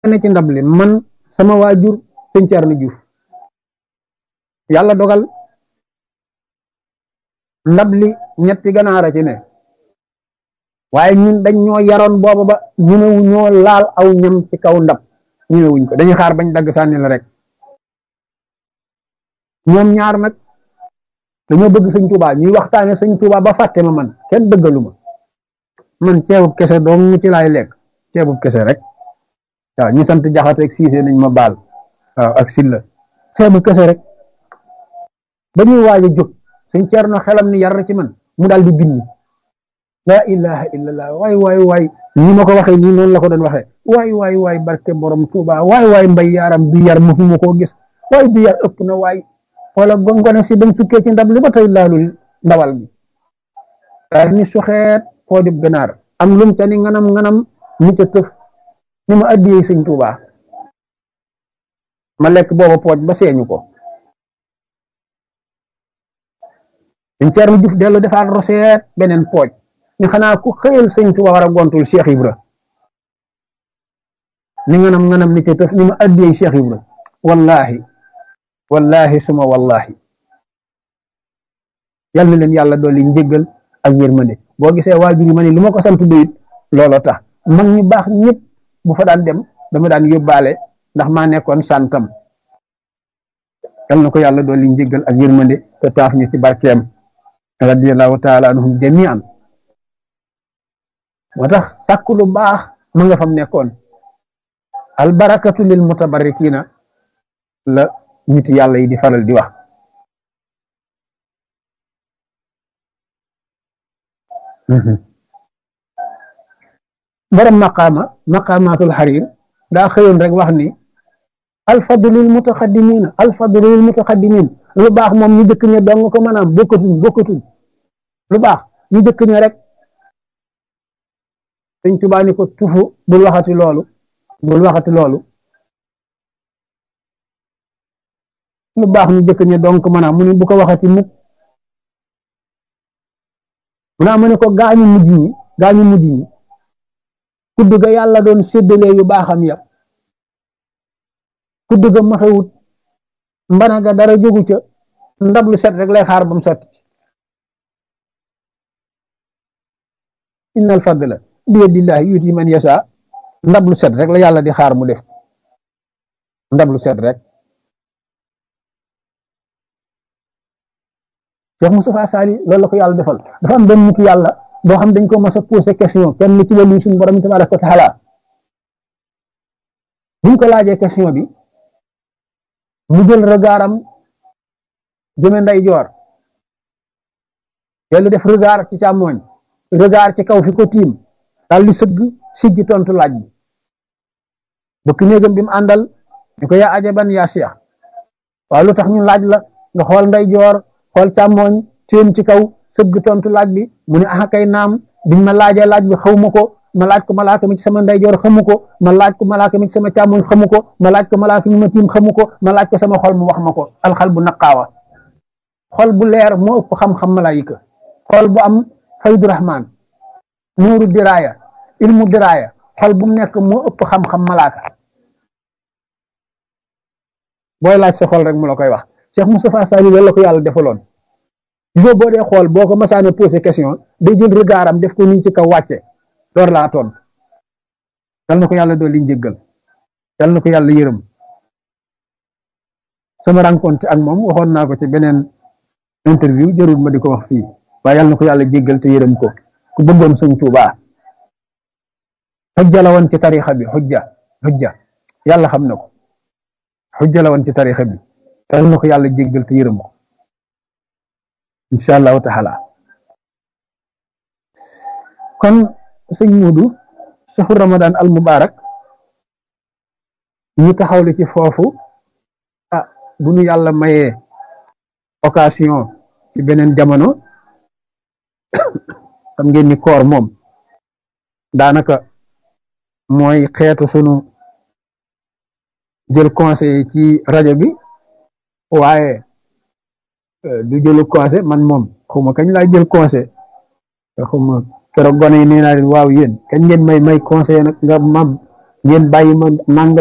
ne ci ndab li man sama waajur sëñ Thierno Diouf yàlla dogal ndab li ñetti ganaar a ci ne waaye ñun dañ ñoo yaroon booba ba ñemewu ñoo laal aw ñam ci kaw ndab ñemewuñ ko dañuy xaar bañ dagg sànni la rek ñoom ñaar nag dañoo bëgg sëñ Touba ñuy waxtaane sëñ Touba ba fàtte ma man kenn dëggaluma man ceebub kese doom ñu ci laay lekk ceebub kese rek waaw ñi sant jaxate ak siise nañ ma baal waaw ak silla ceebub kese rek ba ñuy waaj a jóg sëñ Thierno xelam ni yar ci man mu daal di bind laa ilaha illallah waay ni ma ko waxee nii noonu la ko doon waxee waay barke borom Touba waay mbay yaaram bi yar mu fu ma koo gis waay bi yar ëpp na waay wala gongone si bañ tukkee ci ndab li ba tey laalul ndawal bi daal ni suxeet foo dib ganaar am lum ca ni nganam ni ca tëf ni ma addiyee sëñ Touba ma lekk booba pooj ba seeñu ko sëñ Thierno Diouf dellu defaat roseet beneen pooj ni xanaa ku xëyal sëñ Touba war a gontul Cheikh Ibra ni nganam ni ca tëf ni ma addiyee Cheikh Ibra wallahi suma wallahi yal na leen yàlla dolli njëggal ak yërmande boo gisee waajur yi ma ne lu ma ko sant doyit looloo tax mag ñu baax ñëpp bu fa daan dem dama daan yóbbaale ndax maa nekkoon santam yal na ko yàlla dolli njëggal ak yërmande te taaf ñu ci barkeem radiyallahu taala anhum jamian moo tax sàkk lu baax ma nga fam nekkoon albarakatu lil mutabarrikina la nit yàlla yi di faral di wax borom maqamatul xarir daa xëyoon rek wax ni alfadlul mutaqaddimin lu baax moom ñu jëkk ñe dong ko maanaam bokkatuñ lu baax ñu jëkk ñe rek Sëñ Tuubaa ni ko tufu bul waxati loolu lu baax ñu jëkk ñe donc maanaam mu ne bu ko waxati mukk mu naa mu ne ko gaañu mujj ñi kudd ga yàlla doon séddalee yu baaxam ya kudd ga maxewut mbana ga dara jógu ca ndab lu set rek lay xaar ba mu sotti innal fadla bi yadillahi yuti man yasa ndab lu set rek la yàlla di xaar mu def ndab lu set rek Cheikh Moustapha Sali loolu la ko yàlla defal dafa am benn nit yàlla boo xam dañ ko mas a posé question kenn ci wàllu suñu borom tabaaraka wa taala buñ ko laajee question bi mu jël regardam jëme ndeyjoor dellu def regard ci càmmooñ regard ci kaw fi ko tiim daal di sëgg siggi tontu laaj bi bëkk néegam bi mu àndal ñu ko yaa ajaban yaa Cheikh waaw lu tax ñu laaj la nga xool ndeyjoor xool càmmooñ téen ci kaw sëgg tontu laaj bi mu ne ah kay naam biñ ma laajee laaj bi xaw ma ko ma laaj ko malaaka mi ci sama ndeyjoor xamu ko ma laaj ko malaaka mi ci sama càmmooñ xamu ko ma laaj ko malaaka mi ma tiim xamu ko ma laaj ko sama xol mu wax ma ko alxal bu naqaawa xol bu leer moo ëpp xam-xam malaayika xol bu am faydu rahmaan nuuru diraaya ilmu diraaya xol bu mu nekk moo ëpp xam-xam malaaka booy laaj sa xol rek mu la koy wax Cheikh Moustapha Sali loolu la ko yàlla defaloon gisoo boo dee xool boo ko masaane posé question day jël regardam def ko nii ci kaw wàcce door laa toon yal na ko yàlla doon li njëggal yal na ko yàlla yërëm sama rencontre ak moom waxoon naa ko ci beneen interview jarul ma di ko wax fii waaye yal na ko yàlla jéggal te yërëm ko ku bëggoon Sëñ Tuubaa xujja la woon ci tarixa bi xujja yàlla xam na ko xujja la woon ci tarixa bi yal na ko yàlla jéggal te yërëm ko insha allahu taala kon sëñ Muudu saxu ramadan al mubarak ñu taxawle ci foofu bu ñu yàlla mayee occasion ci beneen jamono xam ngeen ni koor moom daanaka mooy xeetu sunu jël conseil ci rajo bi waaye du jëlu conseil man moom xawma kañ laa jël conseil xawma keroog gone yi nee naa leen waaw yéen kañ ngeen may conseil nag nga mam ngeen bàyyi ma nangam